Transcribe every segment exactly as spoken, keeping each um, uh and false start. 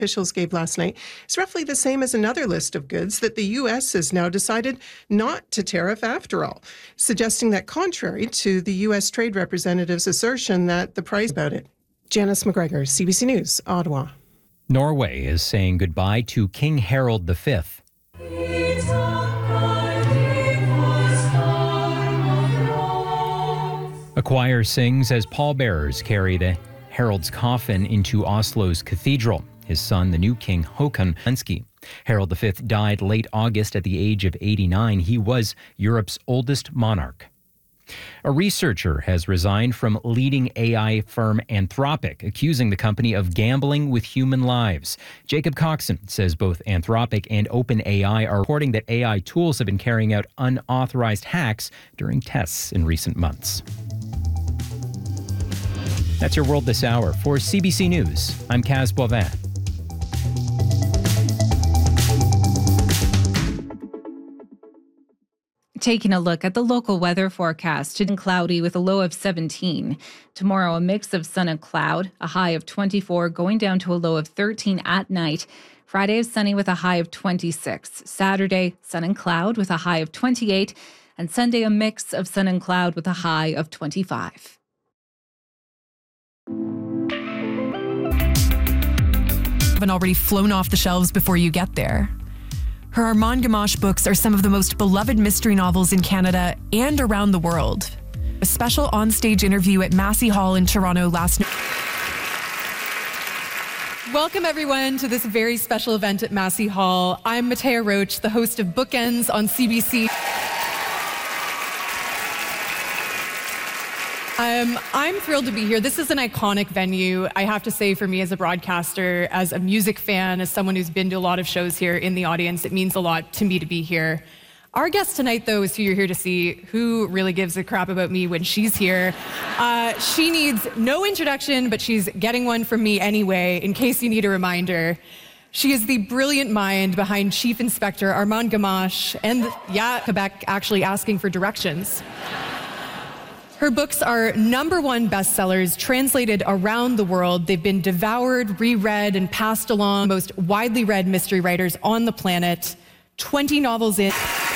officials gave last night is roughly the same as another list of goods that the U S has now decided not to tariff after all, suggesting that contrary to the U S trade representative's assertion that the price about it. Janice McGregor, C B C News, Ottawa. Norway is saying goodbye to King Harold the Fifth. A choir sings as pallbearers carry the Harold's coffin into Oslo's cathedral. His son, the new king, Håkon Lenski. Harold the Fifth died late August at the age of eighty-nine. He was Europe's oldest monarch. A researcher has resigned from leading A I firm Anthropic, accusing the company of gambling with human lives. Jacob Coxon says both Anthropic and OpenAI are reporting that A I tools have been carrying out unauthorized hacks during tests in recent months. That's your world this hour. For C B C News, I'm Kaz Boivin. Taking a look at the local weather forecast, today cloudy with a low of seventeen. Tomorrow, a mix of sun and cloud, a high of twenty-four, going down to a low of thirteen at night. Friday is sunny with a high of twenty-six. Saturday, sun and cloud with a high of twenty-eight. And Sunday, a mix of sun and cloud with a high of twenty-five. Haven't already flown off the shelves before you get there. Her Armand Gamache books are some of the most beloved mystery novels in Canada and around the world. A special onstage interview at Massey Hall in Toronto last night. Welcome, everyone, to this very special event at Massey Hall. I'm Matea Roach, the host of Bookends on C B C. Um, I'm thrilled to be here. This is an iconic venue, I have to say, for me as a broadcaster, as a music fan, as someone who's been to a lot of shows here in the audience. It means a lot to me to be here. Our guest tonight, though, is who you're here to see. Who really gives a crap about me when she's here? Uh, she needs no introduction, but she's getting one from me anyway, in case you need a reminder. She is the brilliant mind behind Chief Inspector Armand Gamache, and, yeah, Quebec actually asking for directions. Her books are number one bestsellers, translated around the world. They've been devoured, reread, and passed along most widely read mystery writers on the planet. twenty novels in.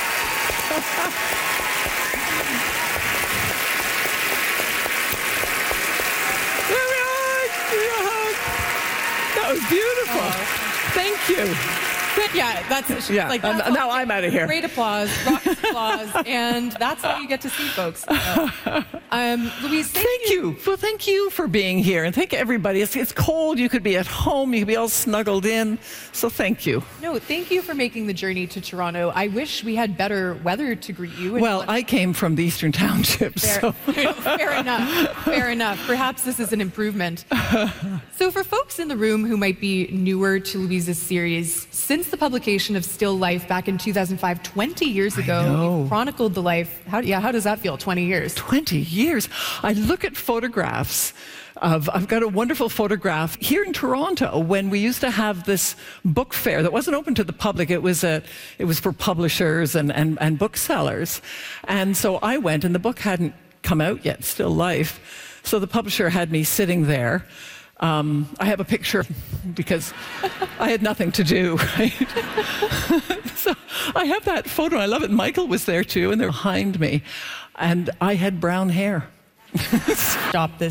That was beautiful. Oh. Thank you. Yeah, that's yeah. like Um, that's now I'm out of here. Great applause, raucous applause, and that's all you get to see, folks. So, um, Louise, thank, thank you. you. Well, thank you for being here, and thank everybody. It's, it's cold. You could be at home. You could be all snuggled in. So thank you. No, thank you for making the journey to Toronto. I wish we had better weather to greet you. Well, I came from the Eastern Township, fair, so fair enough. Fair enough. Perhaps this is an improvement. So, for folks in the room who might be newer to Louise's series, since the publication of Still Life back in two thousand five, twenty years ago, you chronicled the life. How, yeah, how does that feel, twenty years? twenty years. I look at photographs of, I've got a wonderful photograph here in Toronto when we used to have this book fair that wasn't open to the public. It was, a, it was for publishers and, and, and booksellers. And so I went, and the book hadn't come out yet, Still Life. So the publisher had me sitting there. Um, I have a picture because I had nothing to do, right? So I have that photo. I love it. Michael was there too, and they're behind me. And I had brown hair. Stop this.